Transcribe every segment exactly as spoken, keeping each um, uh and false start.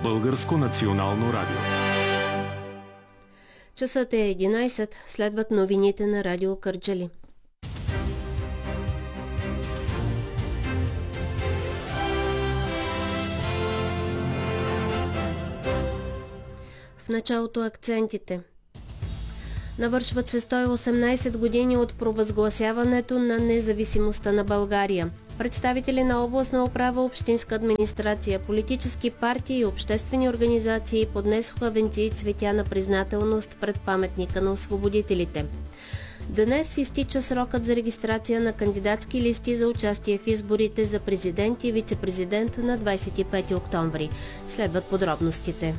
Българско национално радио. Часът е единайсет, следват новините на Радио Кърджали. В началото акцентите. Навършват се сто и осемнайсет години от провъзгласяването на независимостта на България. Представители на областна управа, общинска администрация, политически партии и обществени организации поднесоха венци и цветя на признателност пред паметника на освободителите. Днес изтича срокът за регистрация на кандидатски листи за участие в изборите за президент и вице-президент на двайсет и пети октомври. Следват подробностите.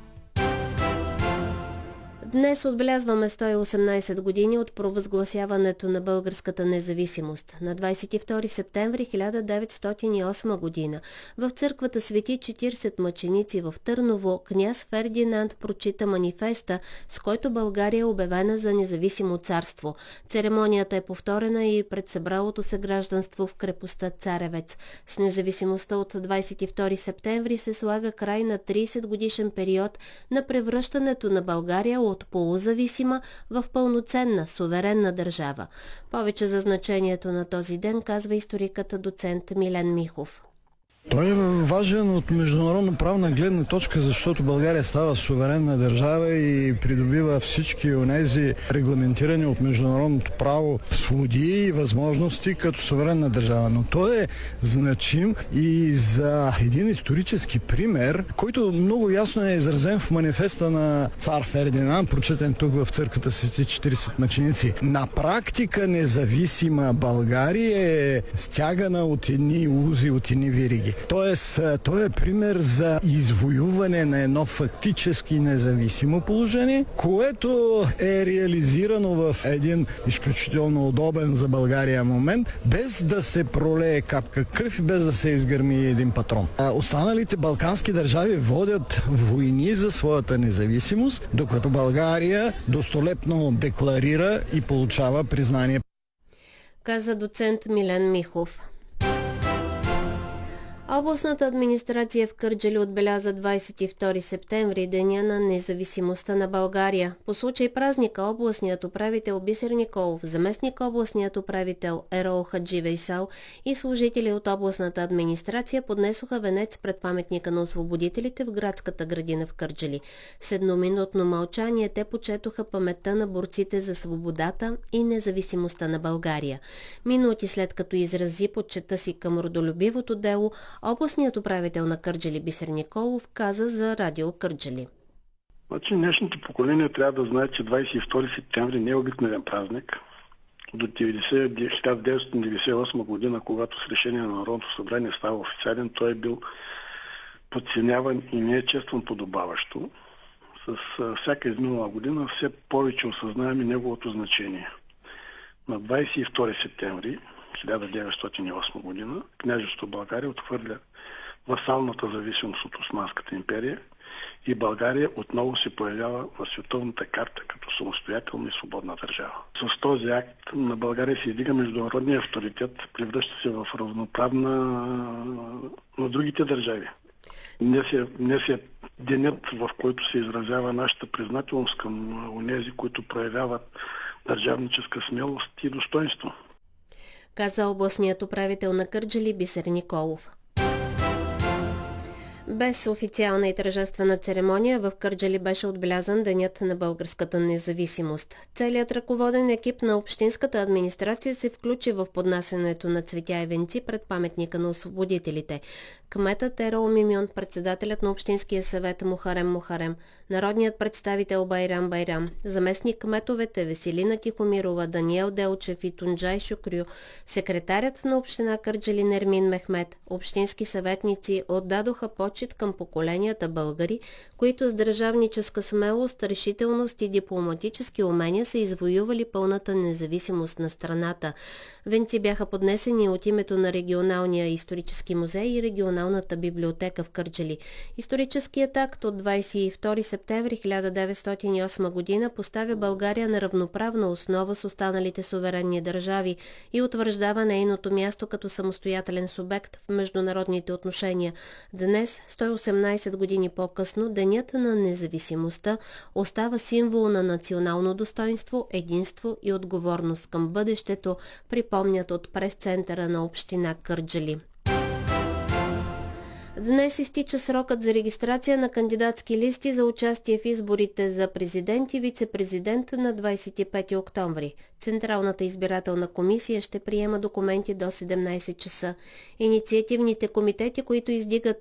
Днес отбелязваме сто и осемнайсет години от провъзгласяването на българската независимост. На двайсет и втори септември хиляда деветстотин и осма година в църквата Свети четирийсет мъченици в Търново княз Фердинанд прочита манифеста, с който България е обявена за независимо царство. Церемонията е повторена и пред събралото се гражданство в крепостта Царевец. С независимостта от двайсет и втори септември се слага край на трийсет годишен период на превръщането на България от полузависима в пълноценна, суверенна държава. Повече за значението на този ден казва историкът доцент Милен Михов. Той е важен от международно правна гледна точка, защото България става суверенна държава и придобива всички онези регламентирани от международното право свободи и възможности като суверенна държава. Но той е значим и за един исторически пример, който много ясно е изразен в манифеста на цар Фердинанд, прочетен тук в църквата Свети четирийсет мъченици. На практика независима България е стягана от едни узи, от едни вериги. Тоест, той е пример за извоюване на едно фактически независимо положение, което е реализирано в един изключително удобен за България момент, без да се пролее капка кръв и без да се изгърми един патрон. Останалите балкански държави водят войни за своята независимост, докато България достолепно декларира и получава признание. Каза доцент Милен Михов. Областната администрация в Кърджали отбеляза двайсет и втори септември, деня на независимостта на България. По случай празника областният управител Бисер Николов, заместник областният управител Ерол Хаджи Вейсал и служители от областната администрация поднесоха венец пред паметника на освободителите в градската градина в Кърджали. С едноминутно мълчание те почетоха паметта на борците за свободата и независимостта на България. Минути след като изрази почета си към родолюбивото дело, областният управител на Кърджали Бисер Николов каза за Радио Кърджали. Значи днешното поколение трябва да знае, че двайсет и втори септември не е обикновен празник. До хиляда деветстотин деветдесет и осма година, когато с решение на Народното събрание става официален, той е бил подценяван и не е честван подобаващо. С всяка изминала година все повече осъзнаваме неговото значение. На двайсет и втори септември хиляда деветстотин и осма година княжество България отхвърля васалната зависимост от Османската империя и България отново се появява на световната карта като самостоятелна и свободна държава. С този акт на България се издига международния авторитет, превръща се в равноправна на другите държави. Днес е, днес е денят, в който се изразява нашата признателност към онези, които проявяват държавническа смелост и достоинство. Каза областният управител на Кърджали Бисер Николов. Без официална и тържествена церемония в Кърджали беше отбелязан Денят на българската независимост. Целият ръководен екип на общинската администрация се включи в поднасянето на цветя и венци пред паметника на освободителите. Кметът Ерол Мимьон, председателят на Общинския съвет Мухарем Мухарем, народният представител Байрам Байрам, заместник кметовете Веселина Тихомирова, Даниел Делчев и Тунджай Шукрю, секретарят на община Кърджали Нермин Мехмед, общински съветници отдадоха почет към поколенията българи, които с държавническа смелост, решителност и дипломатически умения са извоювали пълната независимост на страната. Венци бяха поднесени от името на Регионалния исторически музей и Регионалния Националната библиотека в Кърджали. Историческият акт от двадесет и втори септември хиляда деветстотин и осма година поставя България на равноправна основа с останалите суверенни държави и утвърждава нейното място като самостоятелен субект в международните отношения. Днес, сто и осемнадесет години по-късно, Денят на независимостта остава символ на национално достоинство, единство и отговорност към бъдещето, припомнят от прес-центъра на община Кърджали. Днес изтича срокът за регистрация на кандидатски листи за участие в изборите за президент и вице-президент на двадесет и пети октомври. Централната избирателна комисия ще приема документи до седемнадесет часа. Инициативните комитети, които издигат